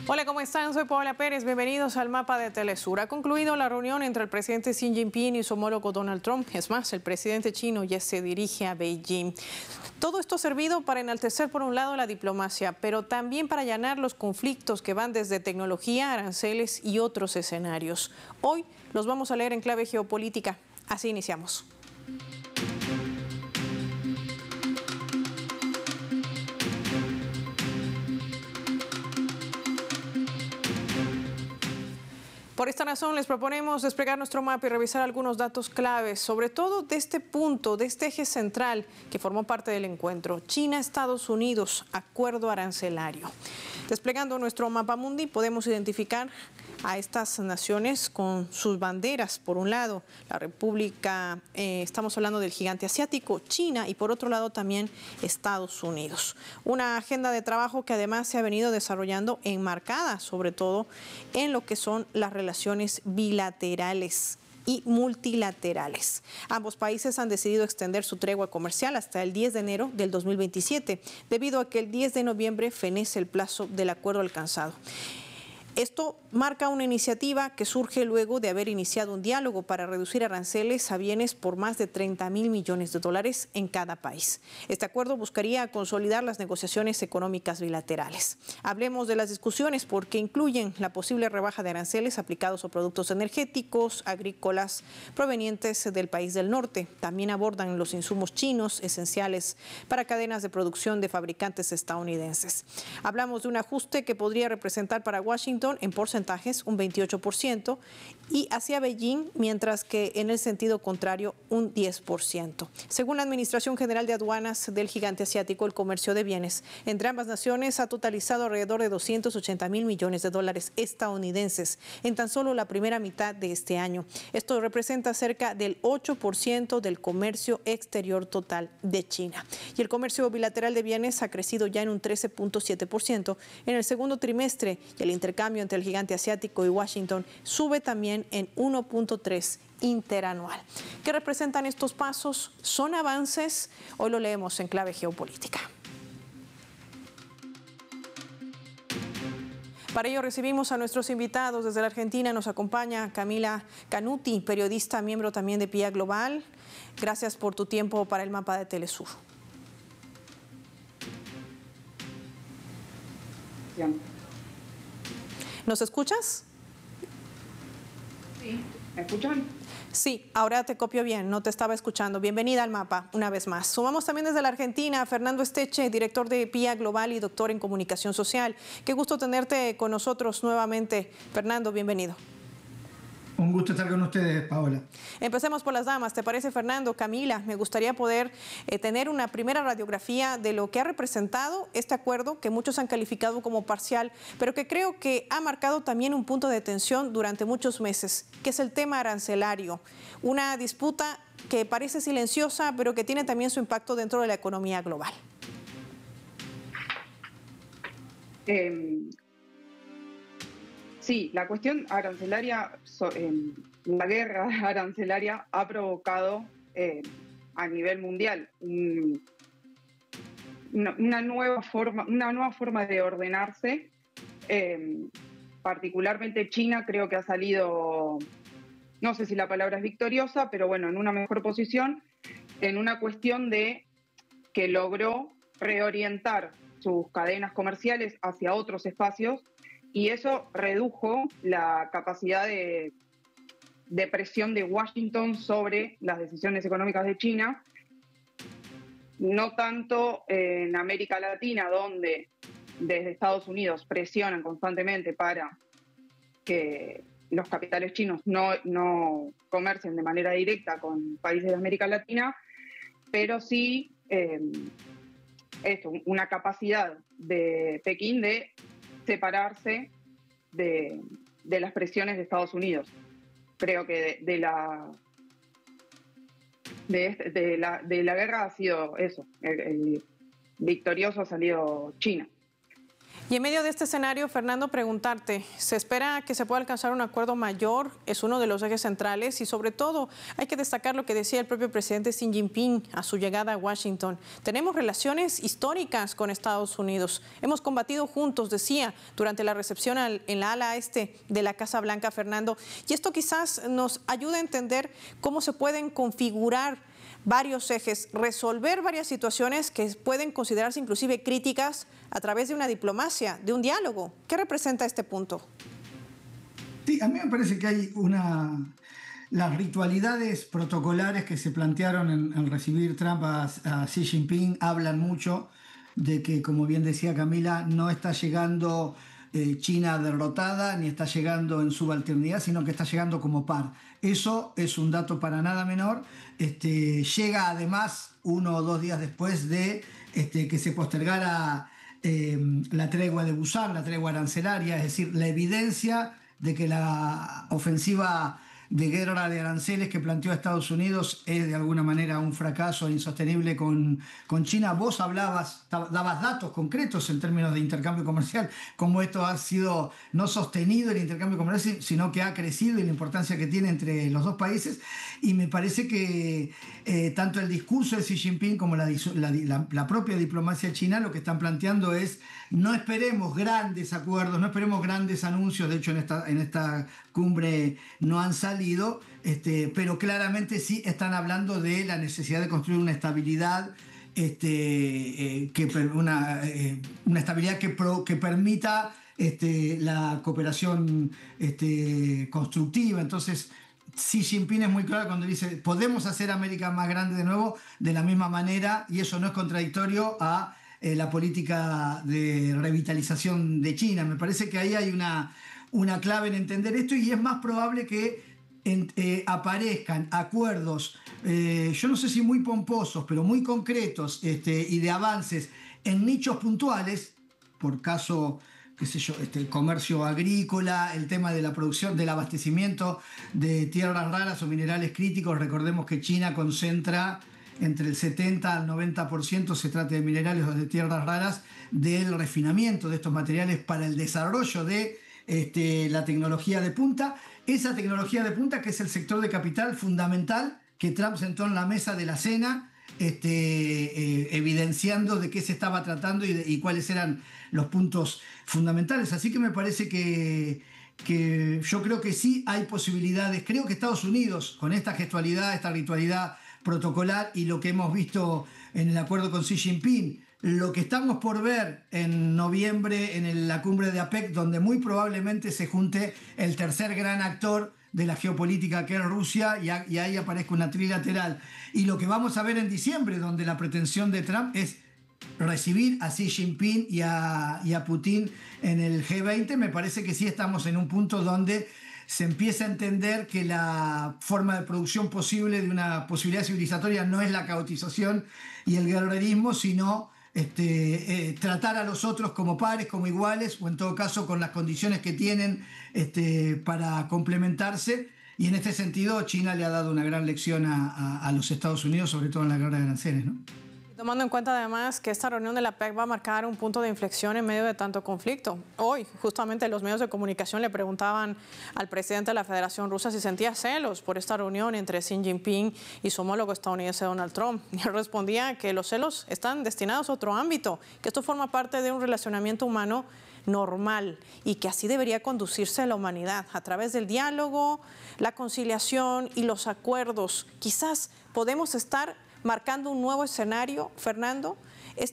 Hola, ¿cómo están? Soy Paola Pérez. Bienvenidos al Mapa de Telesur. Ha concluido la reunión entre el presidente Xi Jinping y su homólogo Donald Trump. Es más, el presidente chino ya se dirige a Beijing. Todo esto ha servido para enaltecer, por un lado, la diplomacia, pero también para allanar los conflictos que van desde tecnología, aranceles y otros escenarios. Hoy los vamos a leer en clave geopolítica. Así iniciamos. Por esta razón les proponemos desplegar nuestro mapa y revisar algunos datos claves, sobre todo de este punto, de este eje central que formó parte del encuentro, China-Estados Unidos, acuerdo arancelario. Desplegando nuestro mapa mundi podemos identificar a estas naciones con sus banderas. Por un lado, la República, estamos hablando del gigante asiático, China, y por otro lado también Estados Unidos. Una agenda de trabajo que además se ha venido desarrollando enmarcada sobre todo en lo que son las relaciones bilaterales y multilaterales. Ambos países han decidido extender su tregua comercial hasta el 10 de enero del 2027, debido a que el 10 de noviembre fenece el plazo del acuerdo alcanzado. Esto marca una iniciativa que surge luego de haber iniciado un diálogo para reducir aranceles a bienes por más de 30.000 millones de dólares en cada país. Este acuerdo buscaría consolidar las negociaciones económicas bilaterales. Hablemos de las discusiones porque incluyen la posible rebaja de aranceles aplicados a productos energéticos, agrícolas provenientes del país del norte. También abordan los insumos chinos esenciales para cadenas de producción de fabricantes estadounidenses. Hablamos de un ajuste que podría representar para Washington en porcentajes un 28% y hacia Beijing, mientras que en el sentido contrario un 10%. Según la Administración General de Aduanas del gigante asiático, el comercio de bienes entre ambas naciones ha totalizado alrededor de 280.000 millones de dólares estadounidenses en tan solo la primera mitad de este año. Esto representa cerca del 8% del comercio exterior total de China. Y el comercio bilateral de bienes ha crecido ya en un 13.7% en el segundo trimestre y el intercambio entre el gigante asiático y Washington sube también en 1.3 interanual. ¿Qué representan estos pasos? ¿Son avances? Hoy lo leemos en clave geopolítica. Para ello recibimos a nuestros invitados. Desde la Argentina nos acompaña Camila Canuti, periodista, miembro también de PIA Global. Gracias por tu tiempo para el Mapa de Telesur. Bien. ¿Nos escuchas? Sí. ¿Me escuchan? Sí, ahora te copio bien, no te estaba escuchando. Bienvenida al Mapa, una vez más. Sumamos también desde la Argentina a Fernando Esteche, director de PIA Global y doctor en comunicación social. Qué gusto tenerte con nosotros nuevamente. Fernando, bienvenido. Un gusto estar con ustedes, Paola. Empecemos por las damas, ¿te parece, Fernando? Camila, me gustaría poder tener una primera radiografía de lo que ha representado este acuerdo, que muchos han calificado como parcial, pero que creo que ha marcado también un punto de tensión durante muchos meses, que es el tema arancelario. Una disputa que parece silenciosa, pero que tiene también su impacto dentro de la economía global. Sí, la cuestión arancelaria, la guerra arancelaria ha provocado a nivel mundial una nueva forma de ordenarse. Particularmente China creo que ha salido, no sé si la palabra es victoriosa, pero bueno, en una mejor posición, en una cuestión de que logró reorientar sus cadenas comerciales hacia otros espacios. Y eso redujo la capacidad de presión de Washington sobre las decisiones económicas de China, no tanto en América Latina, donde desde Estados Unidos presionan constantemente para que los capitales chinos no comercien de manera directa con países de América Latina, pero sí una capacidad de Pekín de separarse de las presiones de Estados Unidos. Creo que de la guerra ha sido eso, el victorioso ha salido China. Y en medio de este escenario, Fernando, preguntarte, ¿se espera que se pueda alcanzar un acuerdo mayor? Es uno de los ejes centrales y sobre todo hay que destacar lo que decía el propio presidente Xi Jinping a su llegada a Washington. Tenemos relaciones históricas con Estados Unidos. Hemos combatido juntos, decía, durante la recepción en la ala este de la Casa Blanca, Fernando. Y esto quizás nos ayuda a entender cómo se pueden configurar varios ejes, resolver varias situaciones que pueden considerarse inclusive críticas a través de una diplomacia, de un diálogo. ¿Qué representa este punto? Sí, a mí me parece que hay las ritualidades protocolares que se plantearon en recibir Trump a Xi Jinping hablan mucho de que, como bien decía Camila, no está llegando China derrotada, ni está llegando en subalternidad, sino que está llegando como par. Eso es un dato para nada menor. Llega además 1 o 2 días después de que se postergara la tregua de Busan, la tregua arancelaria, es decir, la evidencia de que la ofensiva de guerra de aranceles que planteó Estados Unidos es de alguna manera un fracaso insostenible con China. Vos dabas datos concretos en términos de intercambio comercial, como esto ha sido no sostenido el intercambio comercial, sino que ha crecido y la importancia que tiene entre los dos países. Y me parece que tanto el discurso de Xi Jinping como la propia diplomacia china lo que están planteando es: no esperemos grandes acuerdos, no esperemos grandes anuncios. De hecho, en esta cumbre no han salido, pero claramente sí están hablando de la necesidad de construir una estabilidad, una estabilidad que permita la cooperación constructiva. Entonces, Xi Jinping es muy claro cuando dice: podemos hacer América más grande de nuevo, de la misma manera, y eso no es contradictorio a la política de revitalización de China. Me parece que ahí hay una clave en entender esto, y es más probable que aparezcan acuerdos, yo no sé si muy pomposos, pero muy concretos, y de avances en nichos puntuales, por caso, qué sé yo, el comercio agrícola, el tema de la producción, del abastecimiento de tierras raras o minerales críticos. Recordemos que China concentra entre el 70 al 90%, se trata de minerales o de tierras raras, del refinamiento de estos materiales para el desarrollo de la tecnología de punta. Esa tecnología de punta, que es el sector de capital fundamental que Trump sentó en la mesa de la cena, evidenciando de qué se estaba tratando y cuáles eran los puntos fundamentales. Así que me parece que yo creo que sí hay posibilidades. Creo que Estados Unidos, con esta gestualidad, esta ritualidad protocolar y lo que hemos visto en el acuerdo con Xi Jinping, lo que estamos por ver en noviembre en la cumbre de APEC, donde muy probablemente se junte el tercer gran actor de la geopolítica, que es Rusia, y ahí aparezca una trilateral. Y lo que vamos a ver en diciembre, donde la pretensión de Trump es recibir a Xi Jinping y a Putin en el G20, me parece que sí estamos en un punto donde se empieza a entender que la forma de producción posible de una posibilidad civilizatoria no es la caotización y el guerrerismo, sino tratar a los otros como pares, como iguales, o en todo caso con las condiciones que tienen para complementarse. Y en este sentido, China le ha dado una gran lección a los Estados Unidos, sobre todo en la guerra de aranceles, ¿no? Tomando en cuenta además que esta reunión de la APEC va a marcar un punto de inflexión en medio de tanto conflicto. Hoy, justamente, los medios de comunicación le preguntaban al presidente de la Federación Rusa si sentía celos por esta reunión entre Xi Jinping y su homólogo estadounidense Donald Trump. Y él respondía que los celos están destinados a otro ámbito, que esto forma parte de un relacionamiento humano normal y que así debería conducirse la humanidad, a través del diálogo, la conciliación y los acuerdos. Quizás podemos estar marcando un nuevo escenario, Fernando,